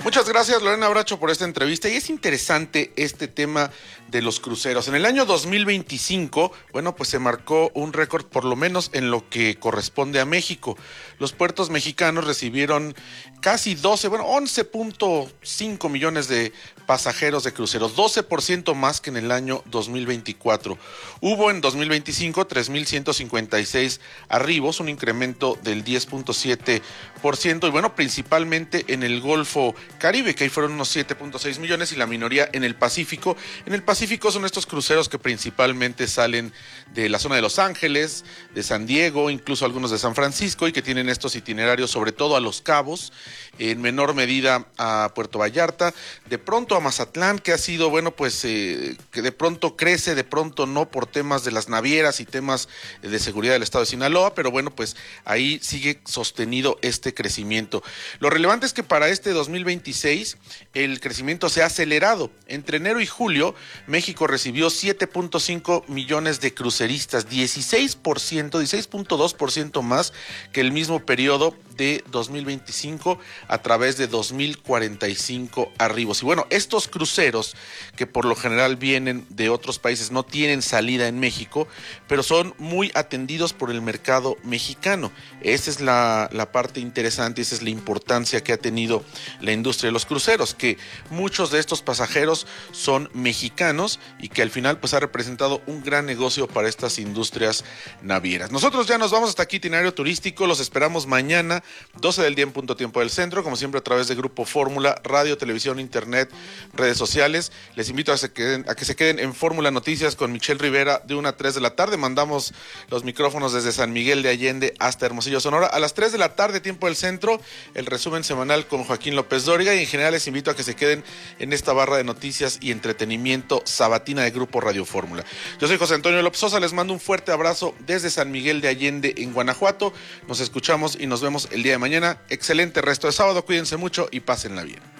Muchas gracias, Lorena Bracho, por esta entrevista. Y es interesante este tema de los cruceros. En el año 2025, bueno, pues se marcó un récord, por lo menos en lo que corresponde a México. Los puertos mexicanos recibieron casi 11.5 millones de pasajeros de cruceros, 12% más que en el año 2024. Hubo en 2025 3.156 arribos, un incremento del 10.7%, y bueno, principalmente en el Golfo Caribe, que ahí fueron unos 7.6 millones, y la minoría en el Pacífico. En el Pacífico son estos cruceros que principalmente salen de la zona de Los Ángeles, de San Diego, incluso algunos de San Francisco, y que tienen estos itinerarios sobre todo a Los Cabos, en menor medida a Puerto Vallarta, de pronto a Mazatlán, que ha sido, bueno, pues que de pronto crece, de pronto no, por temas de las navieras y temas de seguridad del estado de Sinaloa, pero bueno, pues ahí sigue sostenido este crecimiento. Lo relevante es que para este 2026 el crecimiento se ha acelerado. Entre enero y julio, México recibió 7.5 millones de cruceristas, 16.2% más que el mismo periodo de 2025, a través de 2.045 arribos. Y bueno, estos cruceros, que por lo general vienen de otros países, no tienen salida en México, pero son muy atendidos por el mercado mexicano. Esa es la parte interesante, esa es la importancia que ha tenido la industria de los cruceros, que muchos de estos pasajeros son mexicanos y que al final pues ha representado un gran negocio para estas industrias navieras. Nosotros ya nos vamos hasta aquí, itinerario turístico. Los esperamos mañana 12 del día en punto tiempo del centro, como siempre a través de Grupo Fórmula, radio, televisión, internet, redes sociales. Les invito a que se queden en Fórmula Noticias con Michelle Rivera de 1 a 3 de la tarde. Mandamos los micrófonos desde San Miguel de Allende hasta Hermosillo, Sonora. A las 3 de la tarde, tiempo del centro, el resumen semanal con Joaquín López Dóriga, y en general les invito a que se queden en esta barra de noticias y entretenimiento sabatina de Grupo Radio Fórmula. Yo soy José Antonio López Sosa, les mando un fuerte abrazo desde San Miguel de Allende en Guanajuato. Nos escuchamos y nos vemos el día de mañana. Excelente resto de sábado, cuídense mucho y pásenla bien.